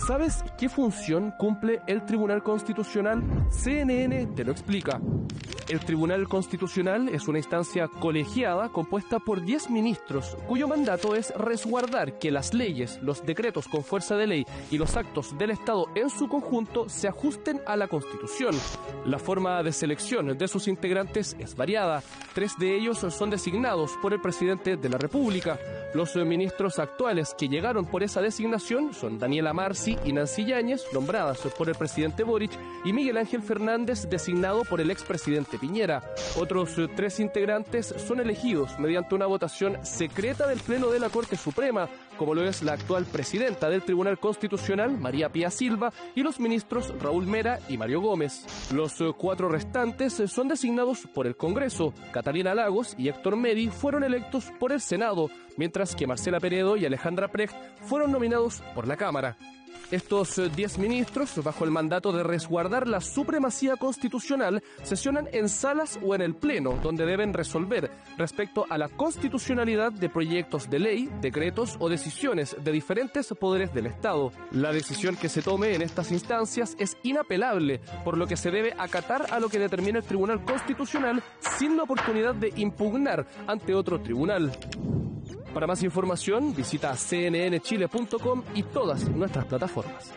¿Sabes qué función cumple el Tribunal Constitucional? CNN te lo explica. El Tribunal Constitucional es una instancia colegiada compuesta por 10 ministros, cuyo mandato es resguardar que las leyes, los decretos con fuerza de ley y los actos del Estado en su conjunto se ajusten a la Constitución. La forma de selección de sus integrantes es variada. 3 de ellos son designados por el presidente de la República. Los ministros actuales que llegaron por esa designación son Daniela Marci y Nancy Yáñez, nombradas por el presidente Boric, y Miguel Ángel Fernández, designado por el expresidente Piñera. Otros 3 integrantes son elegidos mediante una votación secreta del Pleno de la Corte Suprema, como lo es la actual presidenta del Tribunal Constitucional, María Pía Silva, y los ministros Raúl Mera y Mario Gómez. Los 4 restantes son designados por el Congreso. Catalina Lagos y Héctor Meri fueron electos por el Senado, mientras que Marcela Peredo y Alejandra Precht fueron nominados por la Cámara. Estos 10 ministros, bajo el mandato de resguardar la supremacía constitucional, sesionan en salas o en el Pleno, donde deben resolver respecto a la constitucionalidad de proyectos de ley, decretos o decisiones de diferentes poderes del Estado. La decisión que se tome en estas instancias es inapelable, por lo que se debe acatar a lo que determina el Tribunal Constitucional sin la oportunidad de impugnar ante otro tribunal. Para más información, visita cnnchile.com y todas nuestras plataformas.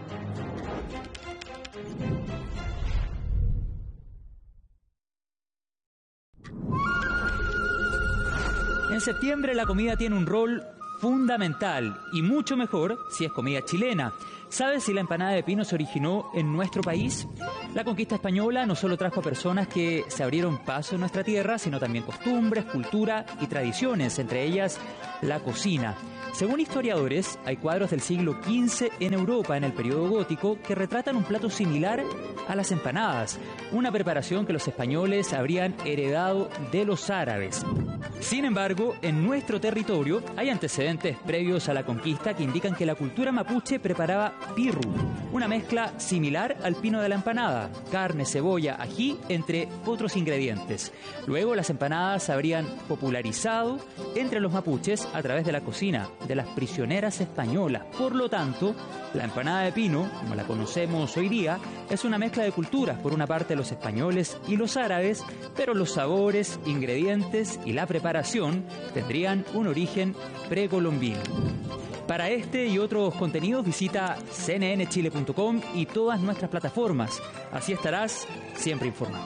En septiembre la comida tiene un rol fundamental y mucho mejor si es comida chilena. ¿Sabes si la empanada de pino se originó en nuestro país? La conquista española no solo trajo a personas que se abrieron paso en nuestra tierra, sino también costumbres, cultura y tradiciones, entre ellas la cocina. Según historiadores, hay cuadros del siglo XV en Europa, en el periodo gótico, que retratan un plato similar a las empanadas, una preparación que los españoles habrían heredado de los árabes. Sin embargo, en nuestro territorio hay antecedentes previos a la conquista que indican que la cultura mapuche preparaba pirru, una mezcla similar al pino de la empanada, carne, cebolla, ají, entre otros ingredientes. Luego las empanadas se habrían popularizado entre los mapuches a través de la cocina de las prisioneras españolas. Por lo tanto, la empanada de pino, como la conocemos hoy día, es una mezcla de culturas, por una parte los españoles y los árabes, pero los sabores, ingredientes y la preparación tendrían un origen precolombino. Para este y otros contenidos visita cnnchile.com y todas nuestras plataformas. Así estarás siempre informado.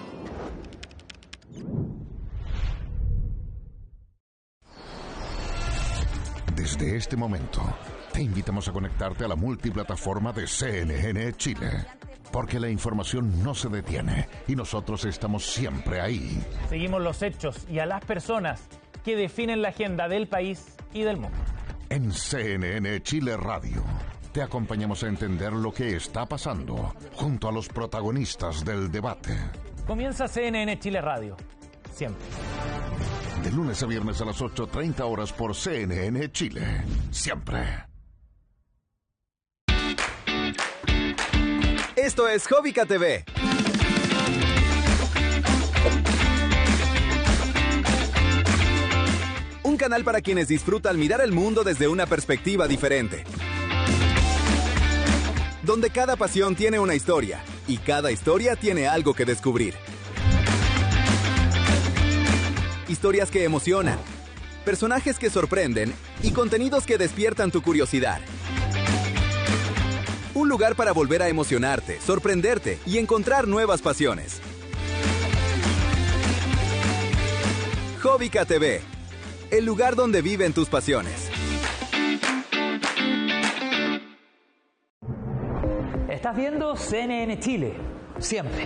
Desde este momento, te invitamos a conectarte a la multiplataforma de CNN Chile, porque la información no se detiene y nosotros estamos siempre ahí. Seguimos los hechos y a las personas que definen la agenda del país y del mundo. En CNN Chile Radio, te acompañamos a entender lo que está pasando junto a los protagonistas del debate. Comienza CNN Chile Radio, siempre. De lunes a viernes a las 8:30 horas por CNN Chile. Siempre. Esto es Jovica TV. Un canal para quienes disfrutan mirar el mundo desde una perspectiva diferente. Donde cada pasión tiene una historia y cada historia tiene algo que descubrir. Historias que emocionan, personajes que sorprenden y contenidos que despiertan tu curiosidad. Un lugar para volver a emocionarte, sorprenderte y encontrar nuevas pasiones. Jovica TV, el lugar donde viven tus pasiones. Estás viendo CNN Chile, siempre.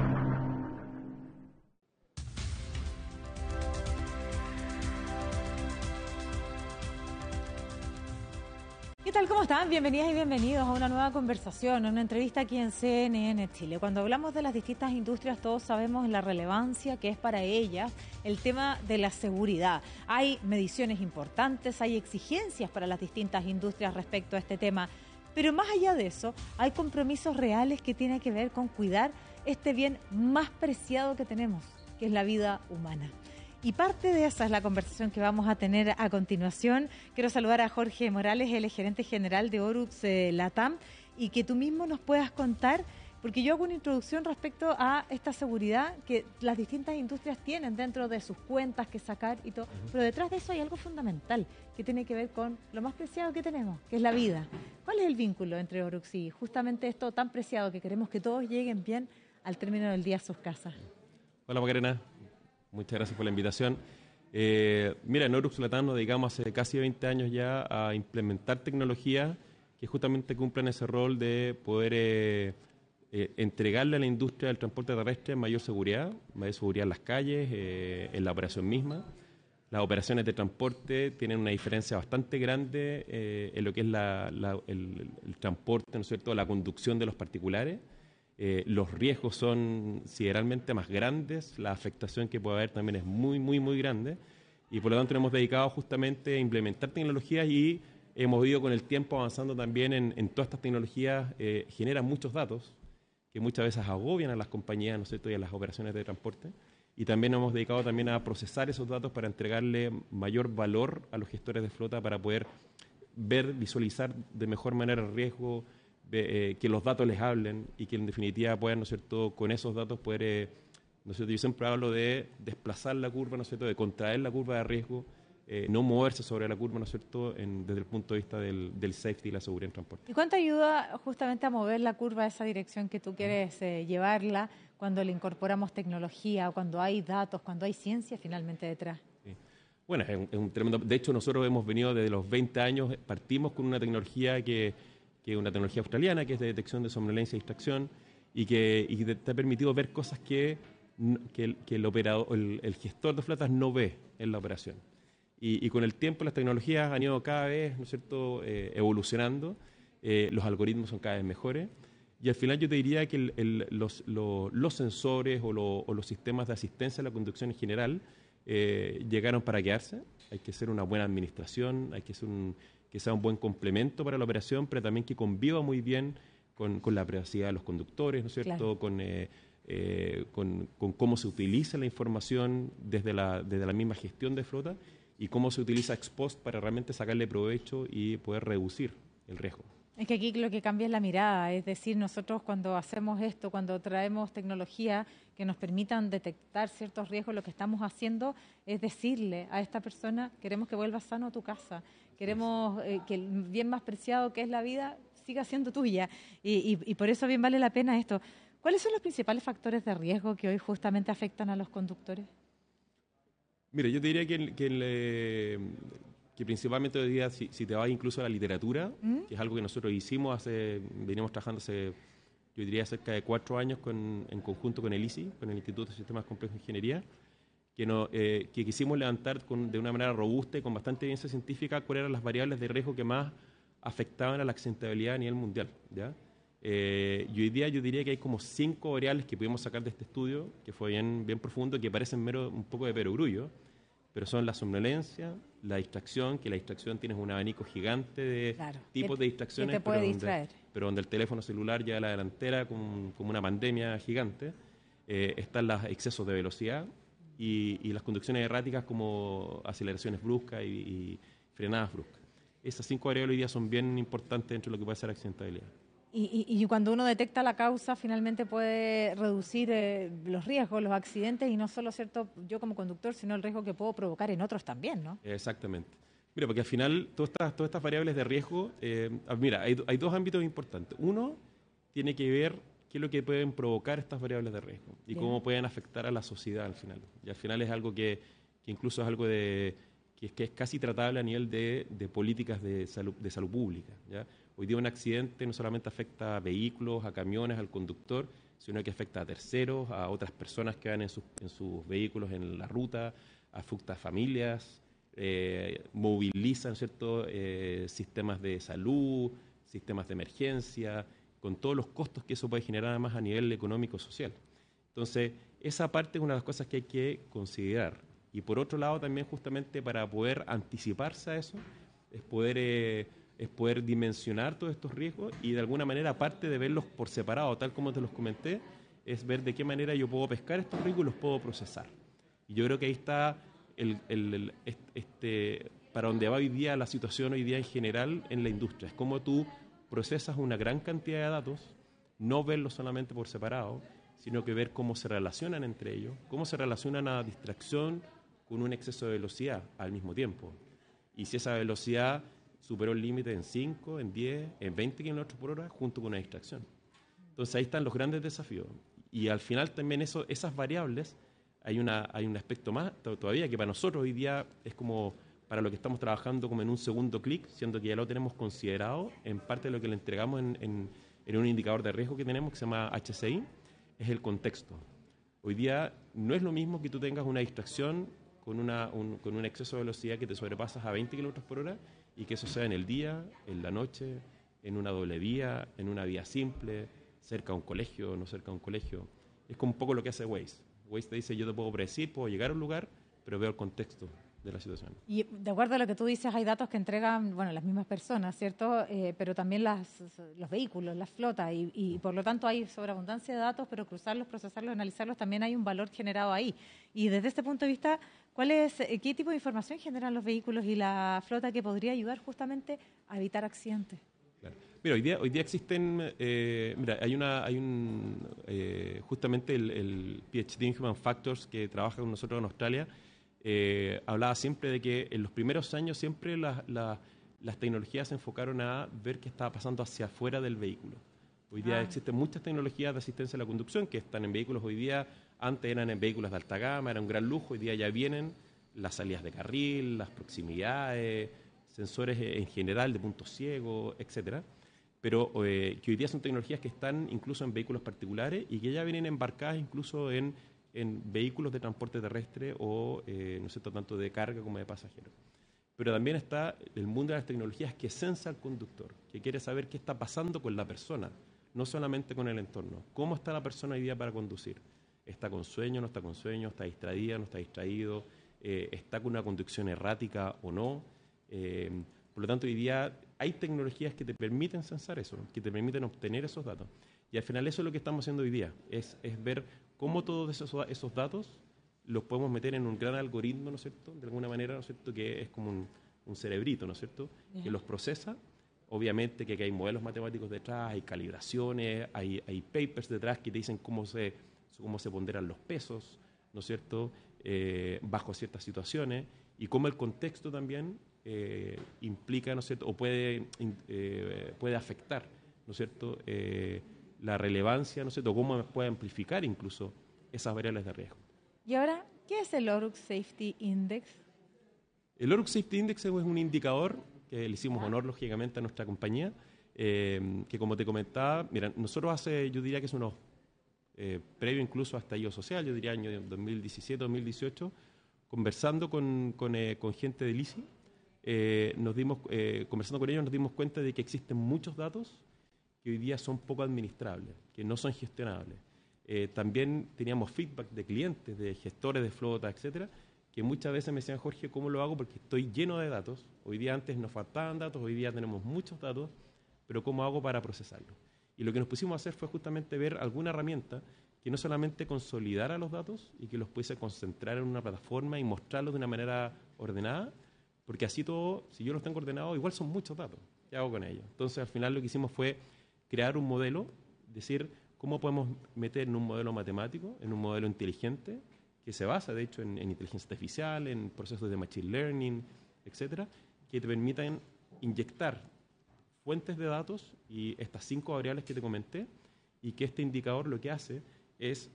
¿Qué tal? ¿Cómo están? Bienvenidas y bienvenidos a una nueva conversación, a una entrevista aquí en CNN Chile. Cuando hablamos de las distintas industrias, todos sabemos la relevancia que es para ellas el tema de la seguridad. Hay mediciones importantes, hay exigencias para las distintas industrias respecto a este tema, pero más allá de eso, hay compromisos reales que tienen que ver con cuidar este bien más preciado que tenemos, que es la vida humana. Y parte de esa es la conversación que vamos a tener a continuación. Quiero saludar a Jorge Morales, el gerente general de Orux Latam, y que tú mismo nos puedas contar, porque yo hago una introducción respecto a esta seguridad que las distintas industrias tienen dentro de sus cuentas que sacar y todo, pero detrás de eso hay algo fundamental que tiene que ver con lo más preciado que tenemos, que es la vida. ¿Cuál es el vínculo entre Orux y justamente esto tan preciado que queremos que todos lleguen bien al término del día a sus casas? Hola Macarena, muchas gracias por la invitación. Mira, en Orux Latam nos dedicamos hace casi 20 años ya a implementar tecnologías que justamente cumplan ese rol de poder entregarle a la industria del transporte terrestre mayor seguridad en las calles, en la operación misma. Las operaciones de transporte tienen una diferencia bastante grande en lo que es el transporte, ¿no es cierto?, la conducción de los particulares. Los riesgos son sideralmente más grandes, la afectación que puede haber también es muy grande, y por lo tanto nos hemos dedicado justamente a implementar tecnologías y hemos ido con el tiempo avanzando también en todas estas tecnologías. Generan muchos datos que muchas veces agobian a las compañías, ¿no es cierto?, y a las operaciones de transporte, y también nos hemos dedicado también a procesar esos datos para entregarle mayor valor a los gestores de flota para poder visualizar de mejor manera el riesgo, que los datos les hablen y que en definitiva puedan, ¿no es cierto?, con esos datos poder, ¿no es cierto?, yo siempre hablo de desplazar la curva, ¿no es cierto?, de contraer la curva de riesgo, no moverse sobre la curva, ¿no es cierto?, desde el punto de vista del safety y la seguridad en transporte. ¿Y cuánto ayuda justamente a mover la curva a esa dirección que tú quieres llevarla cuando le incorporamos tecnología, cuando hay datos, cuando hay ciencia finalmente detrás? Sí. Bueno, es un tremendo... De hecho, nosotros hemos venido desde los 20 años, partimos con una tecnología que es una tecnología australiana, que es de detección de somnolencia y distracción, y que te ha permitido ver cosas que el operador, el gestor de flotas no ve en la operación. Y con el tiempo las tecnologías han ido cada vez, ¿no es cierto?, evolucionando, los algoritmos son cada vez mejores, y al final yo te diría que los sensores o los sistemas de asistencia a la conducción en general llegaron para quedarse. Hay que hacer una buena administración, hay que hacer que sea un buen complemento para la operación, pero también que conviva muy bien con la privacidad de los conductores, ¿no es cierto?, claro. Con cómo se utiliza la información desde la misma gestión de flota y cómo se utiliza ex post para realmente sacarle provecho y poder reducir el riesgo. Es que aquí lo que cambia es la mirada, es decir, nosotros cuando hacemos esto, cuando traemos tecnología que nos permitan detectar ciertos riesgos, lo que estamos haciendo es decirle a esta persona, queremos que vuelvas sano a tu casa, queremos que el bien más preciado que es la vida siga siendo tuya, y por eso bien vale la pena esto. ¿Cuáles son los principales factores de riesgo que hoy justamente afectan a los conductores? Mira, yo te diría que principalmente hoy día, si te vas incluso a la literatura, que es algo que nosotros hicimos venimos trabajando hace, yo diría, cerca de 4 años en conjunto con el ISI, con el Instituto de Sistemas Complejos de Ingeniería, que quisimos levantar de una manera robusta y con bastante evidencia científica cuáles eran las variables de riesgo que más afectaban a la accidentabilidad a nivel mundial, ¿ya? Y hoy día yo diría que hay como 5 variables que pudimos sacar de este estudio, que fue bien profundo, que parecen un poco de perogrullo, pero son la somnolencia, la distracción, que la distracción tienes un abanico gigante de tipos de distracciones, te puede distraer. Pero donde el teléfono celular lleva a la delantera como una pandemia gigante. Están los excesos de velocidad y las conducciones erráticas como aceleraciones bruscas y frenadas bruscas. Esas 5 variables hoy día son bien importantes dentro de lo que puede ser accidentabilidad. Y cuando uno detecta la causa, finalmente puede reducir los riesgos, los accidentes, y no solo, ¿cierto?, yo como conductor, sino el riesgo que puedo provocar en otros también, ¿no? Exactamente. Mira, porque al final todas estas variables de riesgo, mira, hay 2 ámbitos importantes. Uno tiene que ver qué es lo que pueden provocar estas variables de riesgo y cómo pueden afectar a la sociedad al final. Y al final es algo que incluso es algo que es casi tratable a nivel de políticas de salud pública, ¿ya? Hoy día un accidente no solamente afecta a vehículos, a camiones, al conductor, sino que afecta a terceros, a otras personas que van en sus vehículos en la ruta, afecta a familias, movilizan, ¿cierto?, sistemas de salud, sistemas de emergencia, con todos los costos que eso puede generar además a nivel económico y social. Entonces, esa parte es una de las cosas que hay que considerar. Y por otro lado también justamente para poder anticiparse a eso, es poder dimensionar todos estos riesgos y de alguna manera, aparte de verlos por separado, tal como te los comenté, es ver de qué manera yo puedo pescar estos riesgos y los puedo procesar. Y yo creo que ahí está para donde va hoy día la situación hoy día en general en la industria. Es como tú procesas una gran cantidad de datos, no verlos solamente por separado, sino que ver cómo se relacionan entre ellos, cómo se relaciona una distracción con un exceso de velocidad al mismo tiempo. Y si esa velocidad superó el límite en 5, en 10, en 20 km por hora, junto con una distracción. Entonces ahí están los grandes desafíos. Y al final también esas variables, hay un aspecto más todavía que para nosotros hoy día es como para lo que estamos trabajando como en un segundo clic, siendo que ya lo tenemos considerado en parte de lo que le entregamos en un indicador de riesgo que tenemos que se llama HCI, es el contexto. Hoy día no es lo mismo que tú tengas una distracción con un exceso de velocidad que te sobrepasas a 20 km por hora y que eso sea en el día, en la noche, en una doble vía, en una vía simple, cerca a un colegio, no cerca a un colegio. Es como un poco lo que hace Waze. Waze te dice, yo te puedo predecir, puedo llegar a un lugar, pero veo el contexto de la situación. Y de acuerdo a lo que tú dices, hay datos que entregan, bueno, las mismas personas, ¿cierto? Pero también los vehículos, las flotas, y por lo tanto hay sobreabundancia de datos, pero cruzarlos, procesarlos, analizarlos, también hay un valor generado ahí. Y desde este punto de vista, ¿qué tipo de información generan los vehículos y la flota que podría ayudar justamente a evitar accidentes? Claro. Mira, hoy día existen, justamente el PhD en Human Factors que trabaja con nosotros en Australia, hablaba siempre de que en los primeros años siempre las tecnologías se enfocaron a ver qué estaba pasando hacia afuera del vehículo. Hoy día existen muchas tecnologías de asistencia a la conducción que están en vehículos hoy día, antes eran en vehículos de alta gama, era un gran lujo, hoy día ya vienen las salidas de carril, las proximidades, sensores en general de puntos ciegos, etcétera. Pero que hoy día son tecnologías que están incluso en vehículos particulares y que ya vienen embarcadas incluso en vehículos de transporte terrestre o, no sé, tanto de carga como de pasajeros. Pero también está el mundo de las tecnologías que sensa al conductor, que quiere saber qué está pasando con la persona, no solamente con el entorno. ¿Cómo está la persona hoy día para conducir? ¿Está con sueño, no está con sueño? ¿Está distraída, no está distraído? ¿Está con una conducción errática o no? Por lo tanto, hoy día hay tecnologías que te permiten sensar eso, que te permiten obtener esos datos. Y al final eso es lo que estamos haciendo hoy día, es ver cómo todos esos datos los podemos meter en un gran algoritmo, ¿no es cierto?, de alguna manera, ¿no es cierto?, que es como un cerebrito, ¿no es cierto?, que los procesa. Obviamente que hay modelos matemáticos detrás, hay calibraciones, hay papers detrás que te dicen cómo se ponderan los pesos, ¿no es cierto?, bajo ciertas situaciones, y cómo el contexto también implica, ¿no es cierto?, o puede afectar, ¿no es cierto?, la relevancia, ¿no es cierto?, cómo puede amplificar incluso esas variables de riesgo. Y ahora, ¿qué es el ORUX Safety Index? El ORUX Safety Index es un indicador que le hicimos honor, lógicamente, a nuestra compañía, que como te comentaba, mira, nosotros yo diría que es unos, previo incluso a estallido social, yo diría año 2017, 2018, conversando con gente del ICI, conversando con ellos nos dimos cuenta de que existen muchos datos que hoy día son poco administrables, que no son gestionables. También teníamos feedback de clientes, de gestores de flota, etcétera, que muchas veces me decían, Jorge, ¿cómo lo hago? Porque estoy lleno de datos. Hoy día antes nos faltaban datos, hoy día tenemos muchos datos, pero ¿cómo hago para procesarlos? Y lo que nos pusimos a hacer fue justamente ver alguna herramienta que no solamente consolidara los datos y que los pudiese concentrar en una plataforma y mostrarlos de una manera ordenada, porque así todo, si yo los tengo ordenados, igual son muchos datos. ¿Qué hago con ellos? Entonces, al final lo que hicimos fue crear un modelo, decir, ¿cómo podemos meter en un modelo matemático, en un modelo inteligente, que se basa, de hecho, en inteligencia artificial, en procesos de machine learning, etcétera, que te permitan inyectar fuentes de datos y estas 5 variables que te comenté, y que este indicador lo que hace es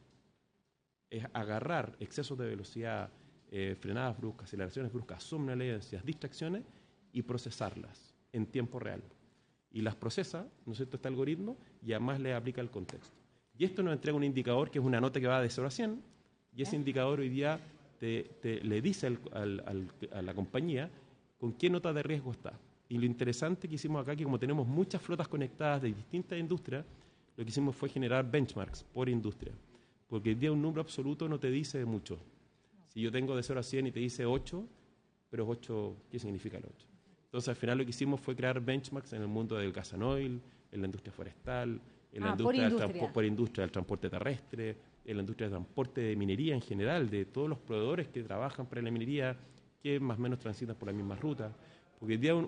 agarrar excesos de velocidad, frenadas bruscas, aceleraciones bruscas, somnolencias, distracciones, y procesarlas en tiempo real. Y las procesa, ¿no es cierto?, este algoritmo, y además le aplica el contexto. Y esto nos entrega un indicador que es una nota que va de 0 a 100, y ese indicador hoy día le dice a la compañía con qué nota de riesgo está. Y lo interesante que hicimos acá es que como tenemos muchas flotas conectadas de distintas industrias, lo que hicimos fue generar benchmarks por industria. Porque hoy día un número absoluto no te dice mucho. Si yo tengo de 0 a 100 y te dice 8, pero 8, ¿qué significa el 8? Entonces, al final lo que hicimos fue crear benchmarks en el mundo del gas and oil, en la industria forestal, en la industria por industria del transporte terrestre, la industria de transporte, de minería en general, de todos los proveedores que trabajan para la minería, que más o menos transitan por la misma ruta. Porque hoy día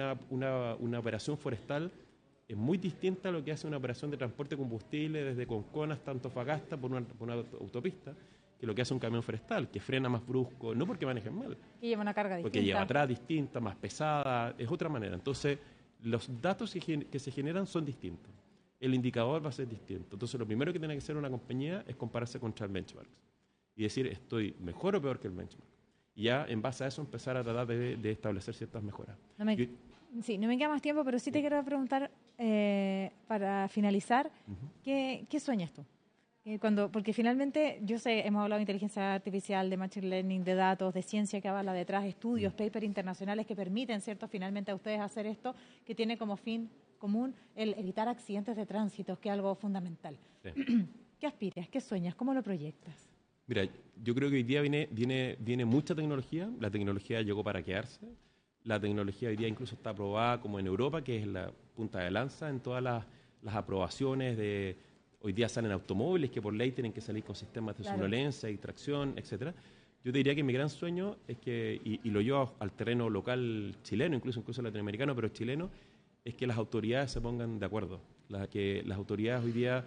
una operación forestal es muy distinta a lo que hace una operación de transporte de combustible desde Concón hasta Antofagasta por una autopista, que lo que hace un camión forestal, que frena más brusco, no porque manejen mal. Y lleva una carga distinta. Porque lleva atrás distinta, más pesada, es otra manera. Entonces, los datos que se generan son distintos. El indicador va a ser distinto. Entonces, lo primero que tiene que hacer una compañía es compararse contra el benchmark y decir, ¿estoy mejor o peor que el benchmark? Y ya, en base a eso, empezar a tratar de establecer ciertas mejoras. No me queda más tiempo, pero sí te quiero preguntar, para finalizar, ¿qué sueñas tú? Porque finalmente, yo sé, hemos hablado de inteligencia artificial, de machine learning, de datos, de ciencia que habla detrás, estudios, papers internacionales que permiten, ¿cierto?, finalmente a ustedes hacer esto, que tiene como fin común el evitar accidentes de tránsito, que es algo fundamental. Sí. ¿Qué aspiras? ¿Qué sueñas? ¿Cómo lo proyectas? Mira, yo creo que hoy día viene mucha tecnología. La tecnología llegó para quedarse. La tecnología hoy día incluso está aprobada como en Europa, que es la punta de lanza en todas las aprobaciones de... Hoy día salen automóviles que por ley tienen que salir con sistemas de somnolencia y tracción, etcétera. Yo te diría que mi gran sueño es que, y lo llevo al terreno local chileno, incluso latinoamericano, pero chileno, es que las autoridades se pongan de acuerdo. Que las autoridades hoy día,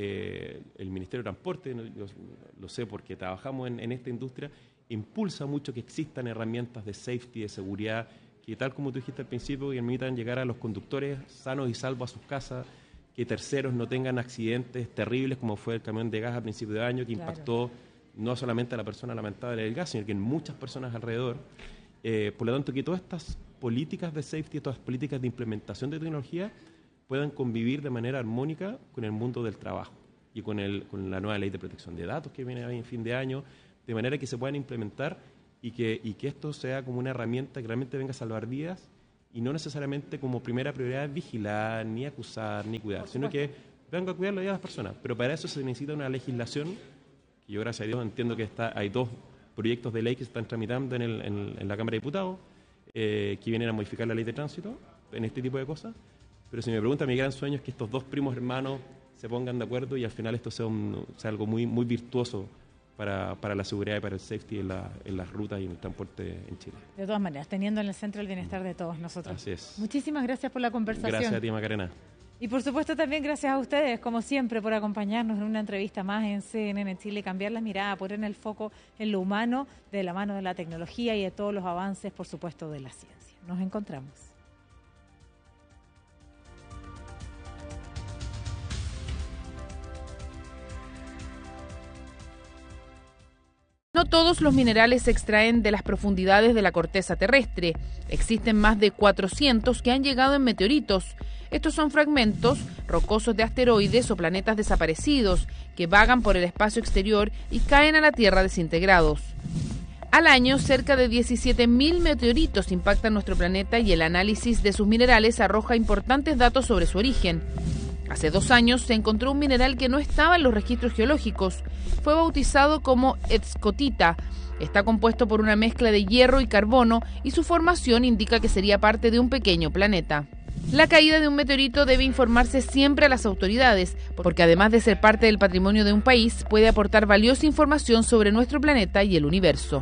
el Ministerio de Transporte, yo lo sé porque trabajamos en esta industria, impulsa mucho que existan herramientas de safety, de seguridad, que tal como tú dijiste al principio, que permitan llegar a los conductores sanos y salvos a sus casas, que terceros no tengan accidentes terribles como fue el camión de gas a principio de año, que impactó no solamente a la persona lamentable del gas, sino que en muchas personas alrededor. Por lo tanto, que todas estas políticas de safety, todas las políticas de implementación de tecnología puedan convivir de manera armónica con el mundo del trabajo y con la nueva ley de protección de datos que viene ahí en fin de año, de manera que se puedan implementar y que esto sea como una herramienta que realmente venga a salvar vidas, y no necesariamente como primera prioridad vigilar, ni acusar, ni cuidar, sino que venga a cuidar la vida de las personas. Pero para eso se necesita una legislación, que yo gracias a Dios entiendo que hay 2 proyectos de ley que se están tramitando en la Cámara de Diputados, que vienen a modificar la ley de tránsito en este tipo de cosas. Pero si me preguntan, mi gran sueño es que estos 2 primos hermanos se pongan de acuerdo y al final esto sea algo muy, muy virtuoso para la seguridad y para el safety en las rutas y en el transporte en Chile. De todas maneras, teniendo en el centro el bienestar de todos nosotros. Así es. Muchísimas gracias por la conversación. Gracias a ti, Macarena. Y por supuesto también gracias a ustedes, como siempre, por acompañarnos en una entrevista más en CNN Chile, cambiar la mirada, poner el foco en lo humano, de la mano de la tecnología y de todos los avances, por supuesto, de la ciencia. Nos encontramos. No todos los minerales se extraen de las profundidades de la corteza terrestre. Existen más de 400 que han llegado en meteoritos. Estos son fragmentos rocosos de asteroides o planetas desaparecidos que vagan por el espacio exterior y caen a la Tierra desintegrados. Al año, cerca de 17.000 meteoritos impactan nuestro planeta y el análisis de sus minerales arroja importantes datos sobre su origen. Hace 2 años se encontró un mineral que no estaba en los registros geológicos. Fue bautizado como escotita. Está compuesto por una mezcla de hierro y carbono y su formación indica que sería parte de un pequeño planeta. La caída de un meteorito debe informarse siempre a las autoridades, porque además de ser parte del patrimonio de un país, puede aportar valiosa información sobre nuestro planeta y el universo.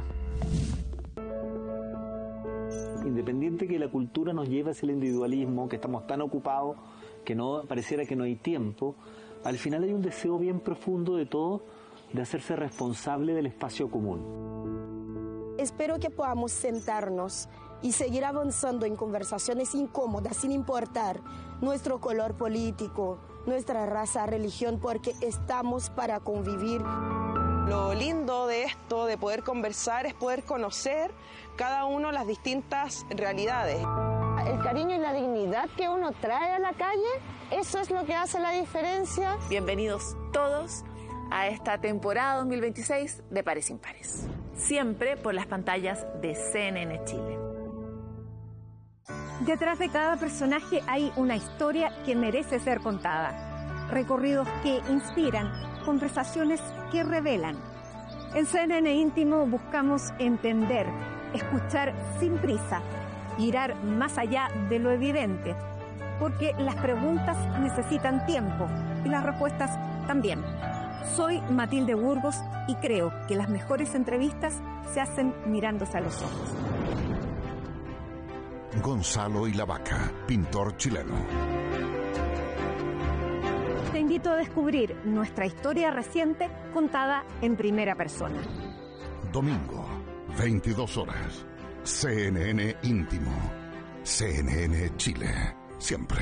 Independiente que la cultura nos lleve hacia el individualismo, que estamos tan ocupados que no pareciera que no hay tiempo, al final hay un deseo bien profundo de todos de hacerse responsable del espacio común. Espero que podamos sentarnos y seguir avanzando en conversaciones incómodas sin importar nuestro color político, nuestra raza, religión, porque estamos para convivir. Lo lindo de esto, de poder conversar, es poder conocer cada uno las distintas realidades. El cariño y la dignidad que uno trae a la calle, eso es lo que hace la diferencia. Bienvenidos todos a esta temporada 2026 de Pares Impares. Siempre por las pantallas de CNN Chile. Detrás de cada personaje hay una historia que merece ser contada. Recorridos que inspiran, conversaciones que revelan. En CNN Íntimo buscamos entender, escuchar sin prisa, mirar más allá de lo evidente, porque las preguntas necesitan tiempo y las respuestas también. Soy Matilde Burgos y creo que las mejores entrevistas se hacen mirándose a los ojos. Gonzalo y la Vaca, pintor chileno. Te invito a descubrir nuestra historia reciente contada en primera persona. Domingo, 22 horas. CNN Íntimo. CNN Chile. Siempre.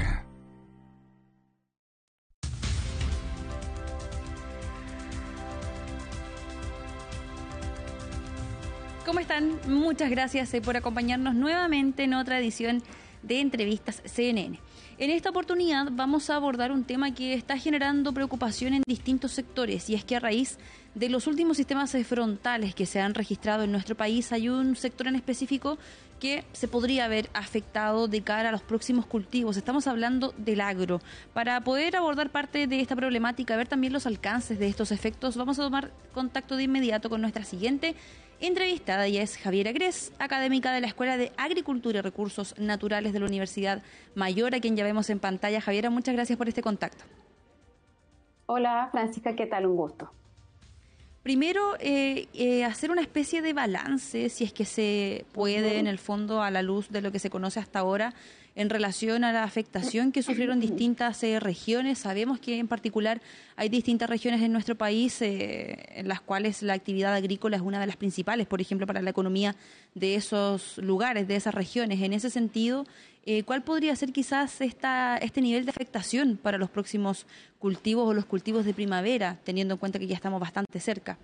¿Cómo están? Muchas gracias por acompañarnos nuevamente en otra edición de Entrevistas CNN. En esta oportunidad vamos a abordar un tema que está generando preocupación en distintos sectores, y es que a raíz de los últimos sistemas frontales que se han registrado en nuestro país, hay un sector en específico que se podría ver afectado de cara a los próximos cultivos. Estamos hablando del agro. Para poder abordar parte de esta problemática, ver también los alcances de estos efectos, vamos a tomar contacto de inmediato con nuestra siguiente entrevistada. Ella es Javiera Grez, académica de la Escuela de Agricultura y Recursos Naturales de la Universidad Mayor, a quien ya vemos en pantalla. Javiera, muchas gracias por este contacto. Hola Francisca, ¿qué tal? Un gusto. Primero, hacer una especie de balance, si es que se puede, en el fondo, a la luz de lo que se conoce hasta ahora, en relación a la afectación que sufrieron distintas regiones. Sabemos que en particular hay distintas regiones en nuestro país en las cuales la actividad agrícola es una de las principales, por ejemplo, para la economía de esos lugares, de esas regiones. En ese sentido, ¿cuál podría ser quizás este nivel de afectación para los próximos cultivos o los cultivos de primavera, teniendo en cuenta que ya estamos bastante cerca?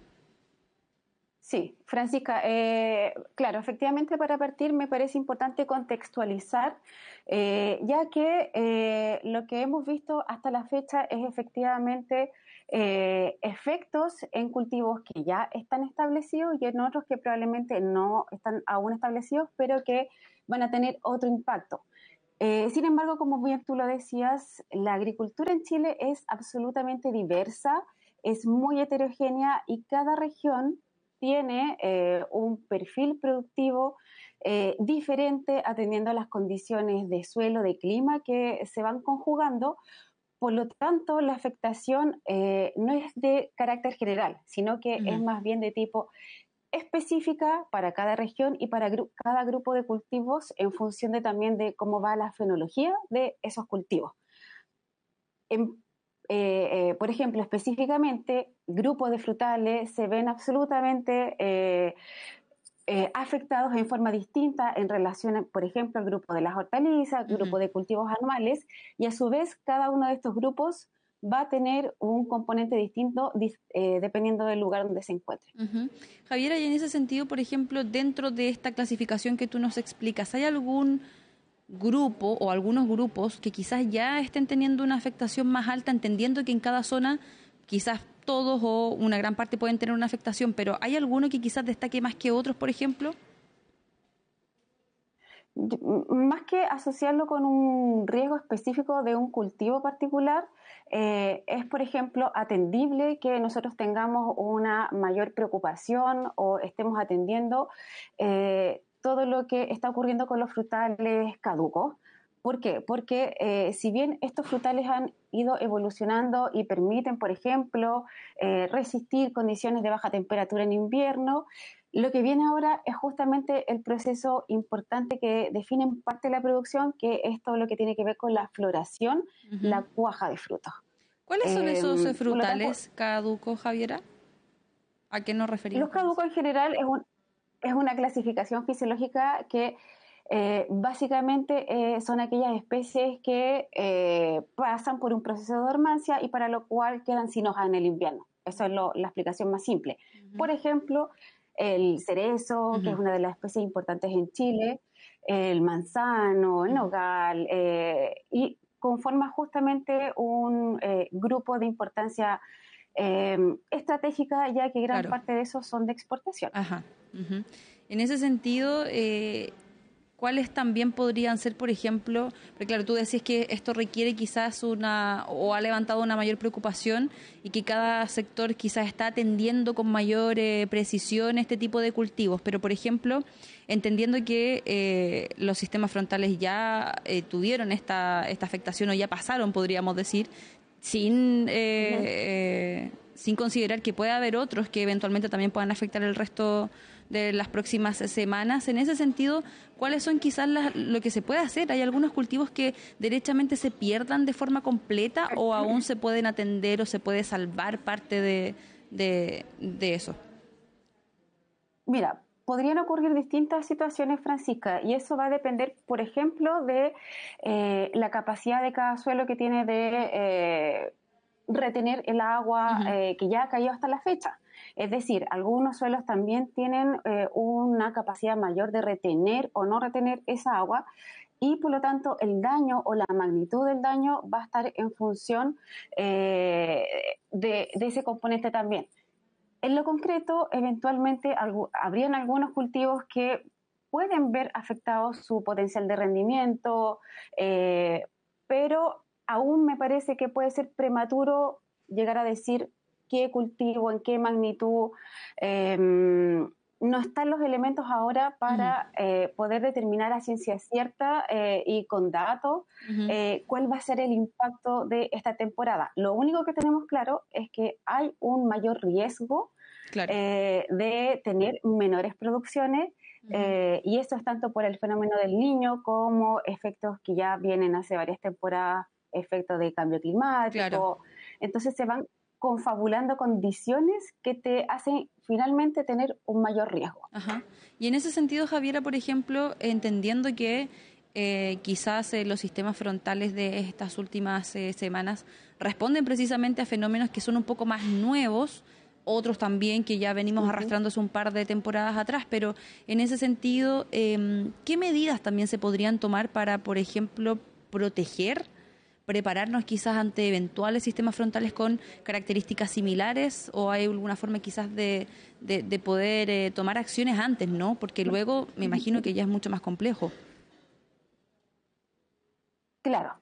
Sí, Francisca, claro, efectivamente para partir me parece importante contextualizar, ya que lo que hemos visto hasta la fecha es efectivamente efectos en cultivos que ya están establecidos y en otros que probablemente no están aún establecidos, pero que van a tener otro impacto. Sin embargo, como bien tú lo decías, la agricultura en Chile es absolutamente diversa, es muy heterogénea y cada región tiene un perfil productivo diferente atendiendo a las condiciones de suelo, de clima que se van conjugando. Por lo tanto, la afectación no es de carácter general, sino que es más bien de tipo específica para cada región y para cada grupo de cultivos en función de también de cómo va la fenología de esos cultivos. Por ejemplo, específicamente, grupos de frutales se ven absolutamente afectados en forma distinta en relación, por ejemplo, al grupo de las hortalizas, grupo de cultivos anuales, y a su vez cada uno de estos grupos va a tener un componente distinto dependiendo del lugar donde se encuentre. Javiera, y en ese sentido, por ejemplo, dentro de esta clasificación que tú nos explicas, ¿hay algún grupo o algunos grupos que quizás ya estén teniendo una afectación más alta, entendiendo que en cada zona quizás todos o una gran parte pueden tener una afectación, pero ¿hay alguno que quizás destaque más que otros, por ejemplo? Más que asociarlo con un riesgo específico de un cultivo particular, es, por ejemplo, atendible que nosotros tengamos una mayor preocupación o estemos atendiendo todo lo que está ocurriendo con los frutales caducos. ¿Por qué? Porque si bien estos frutales han ido evolucionando y permiten, por ejemplo, resistir condiciones de baja temperatura en invierno, lo que viene ahora es justamente el proceso importante que define en parte la producción, que es todo lo que tiene que ver con la floración, la cuaja de frutos. ¿Cuáles son esos frutales caducos, Javiera? ¿A qué nos referimos? Los caducos en general es una clasificación fisiológica que básicamente son aquellas especies que pasan por un proceso de dormancia y para lo cual quedan sin hoja en el invierno. Esa es la explicación más simple. Por ejemplo, el cerezo, que es una de las especies importantes en Chile, el manzano, el nogal, y conforma justamente un grupo de importancia estratégica, ya que gran parte de esos son de exportación. En ese sentido, ¿cuáles también podrían ser, por ejemplo, porque claro, tú decías que esto requiere quizás o ha levantado una mayor preocupación y que cada sector quizás está atendiendo con mayor precisión este tipo de cultivos, pero por ejemplo, entendiendo que los sistemas frontales ya tuvieron esta afectación o ya pasaron, podríamos decir, sin sin considerar que puede haber otros que eventualmente también puedan afectar el resto de las próximas semanas. En ese sentido, ¿cuáles son quizás lo que se puede hacer? ¿Hay algunos cultivos que derechamente se pierdan de forma completa o aún se pueden atender o se puede salvar parte de eso? Mira, podrían ocurrir distintas situaciones, Francisca, y eso va a depender, por ejemplo, de la capacidad de cada suelo que tiene de retener el agua que ya ha caído hasta la fecha. Es decir, algunos suelos también tienen una capacidad mayor de retener o no retener esa agua y por lo tanto el daño o la magnitud del daño va a estar en función de ese componente también. En lo concreto, eventualmente habrían algunos cultivos que pueden ver afectado su potencial de rendimiento, pero aún me parece que puede ser prematuro llegar a decir qué cultivo, en qué magnitud. No están los elementos ahora para poder determinar a ciencia cierta y con datos cuál va a ser el impacto de esta temporada. Lo único que tenemos claro es que hay un mayor riesgo de tener menores producciones y eso es tanto por el fenómeno del Niño como efectos que ya vienen hace varias temporadas, efectos de cambio climático. Entonces se van confabulando condiciones que te hacen finalmente tener un mayor riesgo. Y en ese sentido, Javiera, por ejemplo, entendiendo que quizás los sistemas frontales de estas últimas semanas responden precisamente a fenómenos que son un poco más nuevos, otros también que ya venimos arrastrando hace un par de temporadas atrás, pero en ese sentido, ¿qué medidas también se podrían tomar para, por ejemplo, prepararnos quizás ante eventuales sistemas frontales con características similares, o hay alguna forma quizás de poder tomar acciones antes, ¿no? Porque luego me imagino que ya es mucho más complejo. Claro.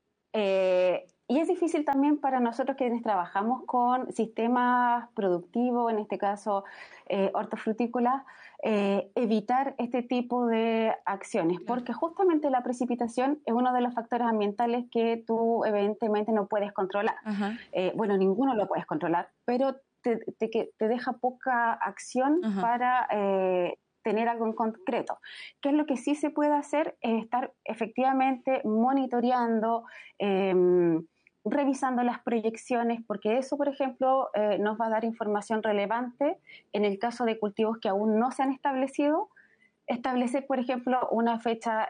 Y es difícil también para nosotros quienes trabajamos con sistemas productivos, en este caso hortofrutícolas, evitar este tipo de acciones, porque justamente la precipitación es uno de los factores ambientales que tú evidentemente no puedes controlar. Bueno, ninguno lo puedes controlar, pero te deja poca acción para tener algo en concreto. ¿Qué es lo que sí se puede hacer? Es estar efectivamente monitoreando, revisando las proyecciones, porque eso, por ejemplo, nos va a dar información relevante en el caso de cultivos que aún no se han establecido. Establecer, por ejemplo, una fecha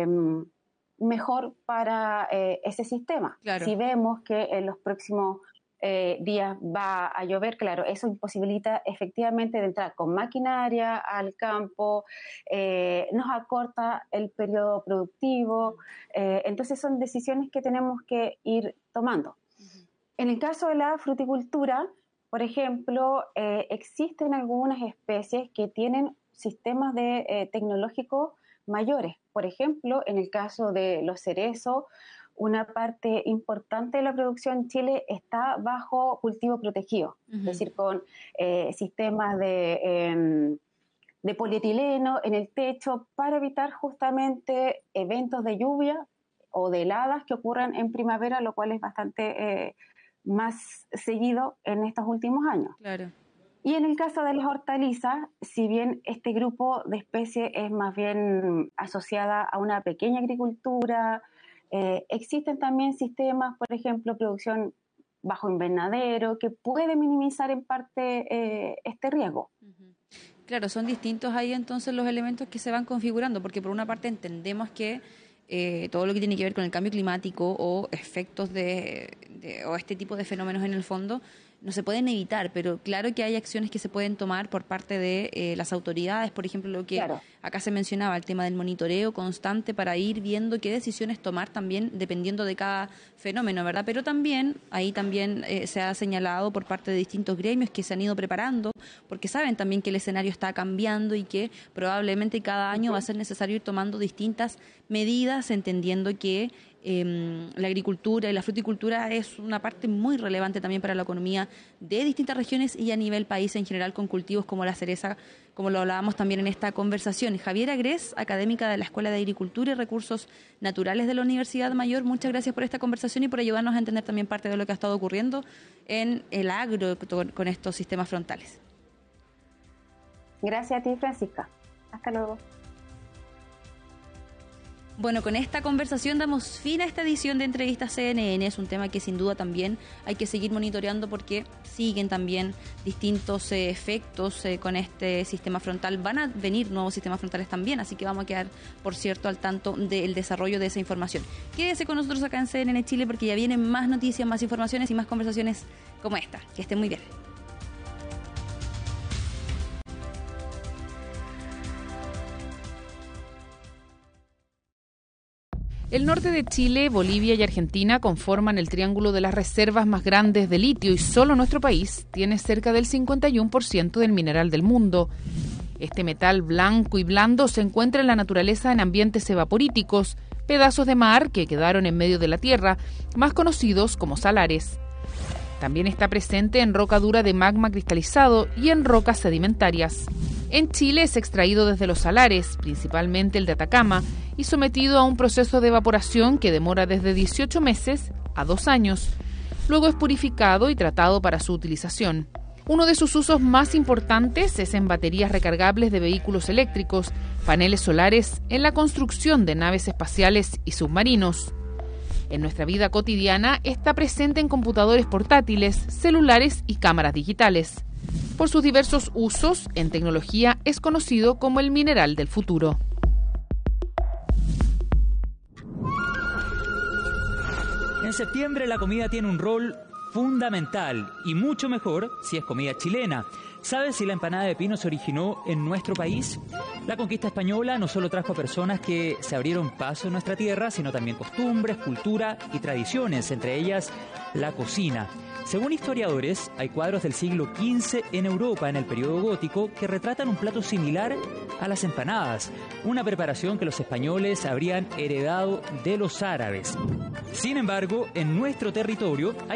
mejor para ese sistema. Si vemos que en los próximos días va a llover, claro, eso imposibilita efectivamente de entrar con maquinaria al campo, nos acorta el periodo productivo, entonces son decisiones que tenemos que ir tomando. En el caso de la fruticultura, por ejemplo, existen algunas especies que tienen sistemas tecnológicos mayores. Por ejemplo, en el caso de los cerezos, una parte importante de la producción en Chile está bajo cultivo protegido, es decir, con sistemas de polietileno en el techo para evitar justamente eventos de lluvia o de heladas que ocurran en primavera, lo cual es bastante más seguido en estos últimos años. Y en el caso de las hortalizas, si bien este grupo de especies es más bien asociada a una pequeña agricultura, existen también sistemas, por ejemplo, producción bajo invernadero, que puede minimizar en parte este riesgo. Claro, son distintos ahí entonces los elementos que se van configurando, porque por una parte entendemos que todo lo que tiene que ver con el cambio climático o efectos o este tipo de fenómenos en el fondo no se pueden evitar, pero claro que hay acciones que se pueden tomar por parte de las autoridades, por ejemplo, lo que acá se mencionaba, el tema del monitoreo constante para ir viendo qué decisiones tomar también dependiendo de cada fenómeno, ¿verdad? Pero también, ahí también se ha señalado por parte de distintos gremios que se han ido preparando, porque saben también que el escenario está cambiando y que probablemente cada año va a ser necesario ir tomando distintas medidas, entendiendo que la agricultura y la fruticultura es una parte muy relevante también para la economía de distintas regiones y a nivel país en general, con cultivos como la cereza, como lo hablábamos también en esta conversación. Javiera Grez, académica de la Escuela de Agricultura y Recursos Naturales de la Universidad Mayor, muchas gracias por esta conversación y por ayudarnos a entender también parte de lo que ha estado ocurriendo en el agro con estos sistemas frontales. Gracias a ti, Francisca. Hasta luego. Bueno, con esta conversación damos fin a esta edición de Entrevistas CNN. Es un tema que sin duda también hay que seguir monitoreando porque siguen también distintos efectos con este sistema frontal. Van a venir nuevos sistemas frontales también, así que vamos a quedar, por cierto, al tanto del desarrollo de esa información. Quédese con nosotros acá en CNN Chile porque ya vienen más noticias, más informaciones y más conversaciones como esta. Que estén muy bien. El norte de Chile, Bolivia y Argentina conforman el triángulo de las reservas más grandes de litio y solo nuestro país tiene cerca del 51% del mineral del mundo. Este metal blanco y blando se encuentra en la naturaleza en ambientes evaporíticos, pedazos de mar que quedaron en medio de la tierra, más conocidos como salares. También está presente en roca dura de magma cristalizado y en rocas sedimentarias. En Chile es extraído desde los salares, principalmente el de Atacama, y sometido a un proceso de evaporación que demora desde 18 meses a 2 años. Luego es purificado y tratado para su utilización. Uno de sus usos más importantes es en baterías recargables de vehículos eléctricos, paneles solares, en la construcción de naves espaciales y submarinos. En nuestra vida cotidiana está presente en computadores portátiles, celulares y cámaras digitales. Por sus diversos usos en tecnología es conocido como el mineral del futuro. En septiembre la comida tiene un rol fundamental y mucho mejor si es comida chilena. ¿Sabes si la empanada de pino se originó en nuestro país? La conquista española no solo trajo a personas que se abrieron paso en nuestra tierra, sino también costumbres, cultura y tradiciones, entre ellas la cocina. Según historiadores, hay cuadros del siglo XV en Europa, en el periodo gótico, que retratan un plato similar a las empanadas, una preparación que los españoles habrían heredado de los árabes. Sin embargo, en nuestro territorio hay